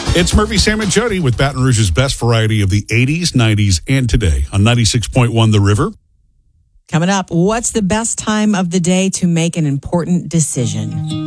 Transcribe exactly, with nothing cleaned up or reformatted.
It's Murphy, Sam, and Jody with Baton Rouge's best variety of the eighties, nineties, and today on ninety-six point one The River. Coming up, what's the best time of the day to make an important decision?